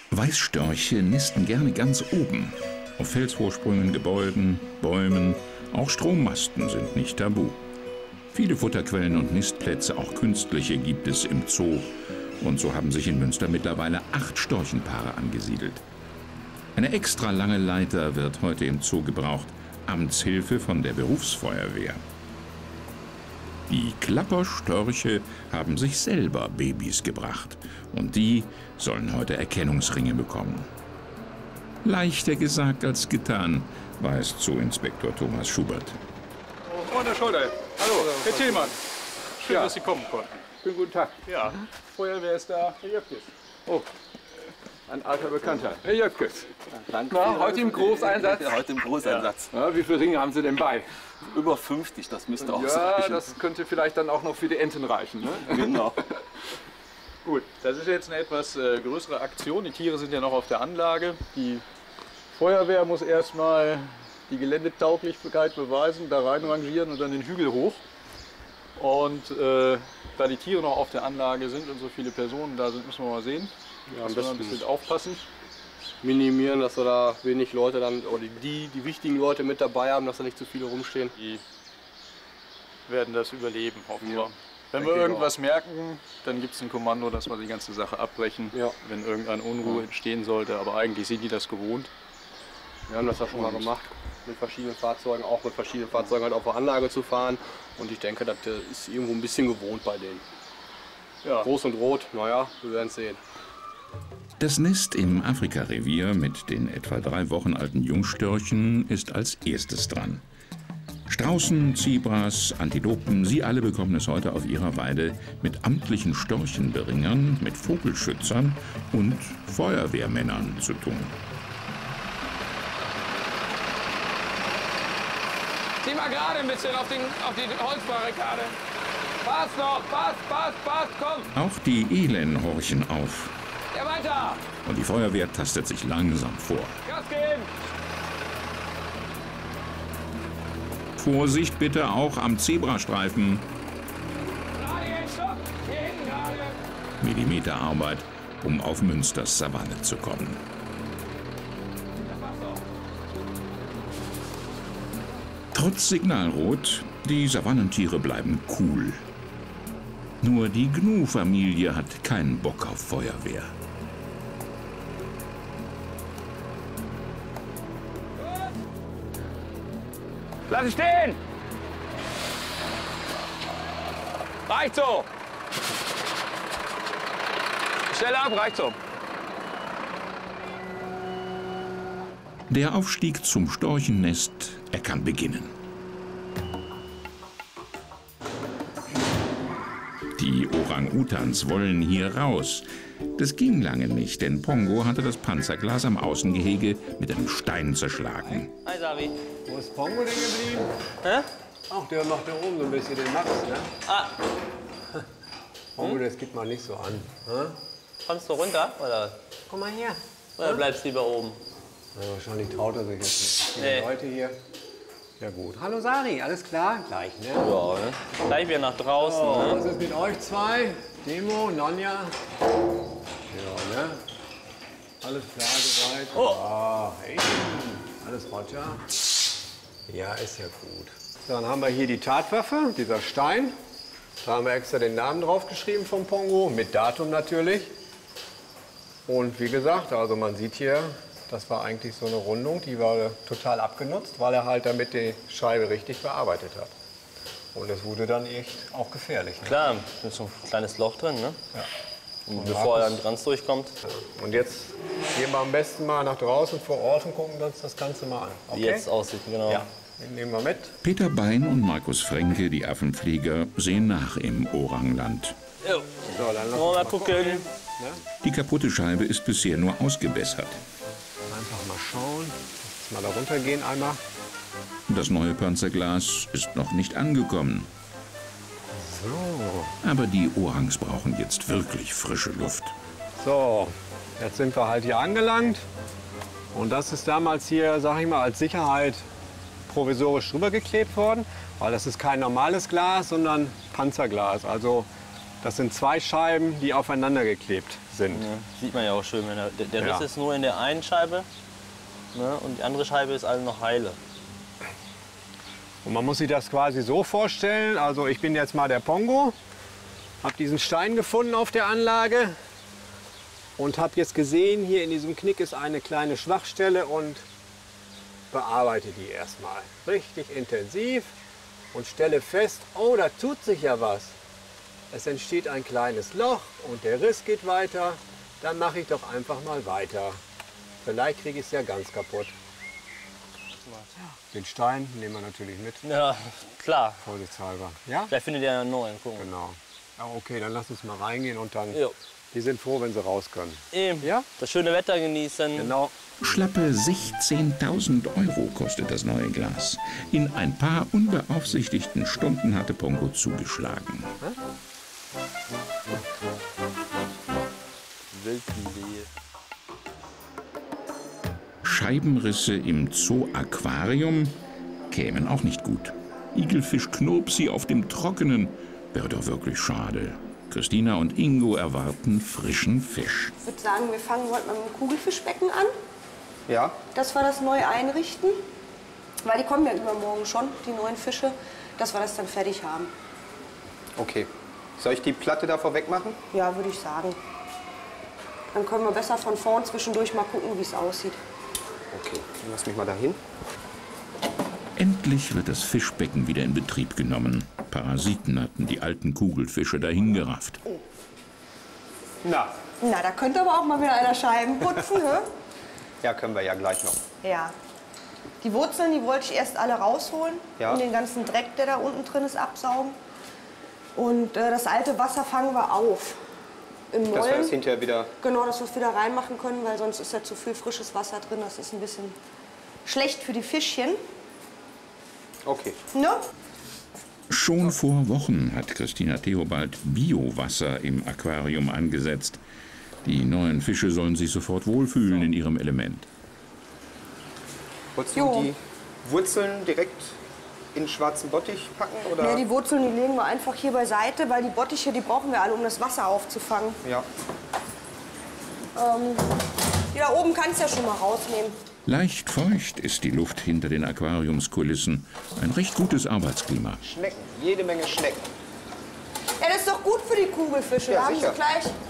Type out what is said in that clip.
Weißstörche nisten gerne ganz oben. Auf Felsvorsprüngen, Gebäuden, Bäumen, auch Strommasten sind nicht tabu. Viele Futterquellen und Nistplätze, auch künstliche, gibt es im Zoo. Und so haben sich in Münster mittlerweile 8 Storchenpaare angesiedelt. Eine extra lange Leiter wird heute im Zoo gebraucht, Amtshilfe von der Berufsfeuerwehr. Die Klapperstörche haben sich selber Babys gebracht und die sollen heute Erkennungsringe bekommen. Leichter gesagt als getan, weiß Zooinspektor Thomas Schubert. Freund der Scholder. Hallo, Herr Tillmann. Schön, dass Sie kommen konnten. Schönen guten Tag. Ja, Feuerwehr ist da. Herr Jöpkes. Oh, ein alter Bekannter. Herr Jöpkes. Danke. Na, heute im Großeinsatz? Heute im Großeinsatz. Ja, wie viele Ringe haben Sie denn bei? Über 50, das müsste auch Ja, sein. das könnte vielleicht dann auch noch für die Enten reichen. Ne? Genau. Gut, das ist jetzt eine etwas größere Aktion. Die Tiere sind ja noch auf der Anlage. Die Feuerwehr muss erstmal die Geländetauglichkeit beweisen, da rein rangieren und dann den Hügel hoch. Und da die Tiere noch auf der Anlage sind und so viele Personen da sind, müssen wir mal sehen. Ja, müssen wir ein bisschen aufpassen. Minimieren, dass wir da wenig Leute dann, oder die wichtigen Leute mit dabei haben, dass da nicht zu viele rumstehen. Die werden das überleben, hoffen wir. Wenn Denke wir ich irgendwas merken, dann gibt es ein Kommando, dass wir die ganze Sache abbrechen, Ja. wenn irgendeine Unruhe entstehen sollte. Aber eigentlich sind die das gewohnt. Wir haben das ja schon mal gemacht, mit verschiedenen Fahrzeugen, auch mit verschiedenen Fahrzeugen halt auf der Anlage zu fahren. Und ich denke, das ist irgendwo ein bisschen gewohnt bei denen. Ja. Groß und rot, naja, wir werden es sehen. Das Nist im Afrikarevier mit den etwa 3 Wochen alten Jungstörchen ist als erstes dran. Straußen, Zebras, Antilopen, sie alle bekommen es heute auf ihrer Weide mit amtlichen Storchenberingern, mit Vogelschützern und Feuerwehrmännern zu tun. Zieh mal gerade ein bisschen auf die Holzbarrikade. Pass noch, pass, komm. Auch die Elen horchen auf. Ja, weiter. Und die Feuerwehr tastet sich langsam vor. Gas geben. Vorsicht bitte auch am Zebrastreifen. Gerade jetzt, stopp. Hier hinten gerade. Millimeterarbeit, um auf Münsters Savanne zu kommen. Das machst du. Trotz Signalrot, die Savannentiere bleiben cool. Nur die Gnu-Familie hat keinen Bock auf Feuerwehr. Lass ihn stehen. Reicht so. Stell ab, reicht so. Der Aufstieg zum Storchennest, er kann beginnen. Die Orang-Utans wollen hier raus. Das ging lange nicht, denn Pongo hatte das Panzerglas am Außengehege mit einem Stein zerschlagen. Hi, Savi. Wo ist Pongo denn geblieben? Hä? Ach, der macht da oben so ein bisschen den Max, ne? Ah, Pongo, das gibt man nicht so an. Hä? kommst du runter, oder? Komm mal her. Oder bleibst du lieber oben? Ja, wahrscheinlich traut er sich jetzt nicht. Viele Nee. Leute hier. Ja gut. Hallo Sari, alles klar? Gleich, ne? Ja, ne? Gleich wieder nach draußen, Oh, was ne? ist mit euch zwei? Demo, Nonja? Ja, ne? Alles klar soweit? Oh. Ah, hey. Alles Roger? Ja, ist ja gut. Dann haben wir hier die Tatwaffe, dieser Stein. Da haben wir extra den Namen draufgeschrieben vom Pongo, mit Datum natürlich. Und wie gesagt, also man sieht hier, das war eigentlich so eine Rundung, die war total abgenutzt, weil er halt damit die Scheibe richtig bearbeitet hat. Und es wurde dann echt auch gefährlich. Ne? Klar, da ist so ein kleines Loch drin, ne? Ja. Und bevor er dann Trans durchkommt. Und jetzt gehen wir am besten mal nach draußen vor Ort und gucken uns das Ganze mal an. Wie jetzt aussieht, genau. Ja, den nehmen wir mit. Peter Bein und Markus Fränke, die Affenpfleger, sehen nach im Orangland. Jo. So, dann lass Mal uns mal gucken. Ne? Die kaputte Scheibe ist bisher nur ausgebessert. Einfach mal schauen. Jetzt mal da runtergehen einmal. Das neue Panzerglas ist noch nicht angekommen. So. Aber die Orangs brauchen jetzt wirklich frische Luft. So, jetzt sind wir halt hier angelangt. Und das ist damals hier, sag ich mal, als Sicherheit provisorisch drüber geklebt worden. Weil das ist kein normales Glas, sondern Panzerglas. Also das sind 2 Scheiben, die aufeinander geklebt sind. Ja, sieht man ja auch schön, wenn der Riss Ja. ist nur in der einen Scheibe, ne, und die andere Scheibe ist also noch heile. Und man muss sich das quasi so vorstellen, also ich bin jetzt mal der Pongo, habe diesen Stein gefunden auf der Anlage und habe jetzt gesehen, hier in diesem Knick ist eine kleine Schwachstelle und bearbeite die erstmal richtig intensiv und stelle fest, oh, da tut sich ja was. Es entsteht ein kleines Loch und der Riss geht weiter, dann mache ich doch einfach mal weiter. Vielleicht kriege ich es ja ganz kaputt. Den Stein nehmen wir natürlich mit, Ja, klar. vorsichtshalber. Ja? Vielleicht findet ihr einen neuen. Gucken. Genau. Ja, okay, dann lass uns mal reingehen und dann, Jo. die sind froh, wenn sie raus können. Eben. Ja? Das schöne Wetter genießen. Genau. Schlappe 16.000 € kostet das neue Glas. In ein paar unbeaufsichtigten Stunden hatte Pongo zugeschlagen. Wildbienenwehe. Scheibenrisse im Zoo-Aquarium kämen auch nicht gut. Igelfisch Knurpsi auf dem Trockenen wäre doch wirklich schade. Christina und Ingo erwarten frischen Fisch. Ich würde sagen, wir fangen heute mit dem Kugelfischbecken an. Ja, Dass wir das neu einrichten. Weil die kommen ja übermorgen schon, die neuen Fische. Dass wir das dann fertig haben. okay. Soll ich die Platte da vorweg machen? Ja, würde ich sagen. Dann können wir besser von vorn zwischendurch mal gucken, wie es aussieht. Okay, dann lass mich mal dahin. Endlich wird das Fischbecken wieder in Betrieb genommen. Parasiten hatten die alten Kugelfische dahingerafft. Na, Na, da könnte aber auch mal wieder einer Scheiben putzen, hä? ja, können wir ja gleich noch. Ja. Die Wurzeln, die wollte ich erst alle rausholen Ja. und den ganzen Dreck, der da unten drin ist, absaugen. Und das alte Wasser fangen wir auf. Im Dass wir das Mollen. hinterher wieder... Genau, dass wir es wieder reinmachen können, weil sonst ist ja zu viel frisches Wasser drin. Das ist ein bisschen schlecht für die Fischchen. Okay. Ne? Schon vor Wochen hat Christina Theobald Biowasser im Aquarium angesetzt. Die neuen Fische sollen sich sofort wohlfühlen in ihrem Element. Wolltest Jo. du die Wurzeln direkt in schwarzen Bottich packen? Oder? Ja, die Wurzeln, die legen wir einfach hier beiseite, weil die Bottiche, die brauchen wir alle, um das Wasser aufzufangen. Ja. Die da oben kannst du ja schon mal rausnehmen. Leicht feucht ist die Luft hinter den Aquariumskulissen. Ein recht gutes Arbeitsklima. Schnecken, jede Menge Schnecken. Ja, das ist doch gut für die Kugelfische. Ja, da haben sicher. sie gleich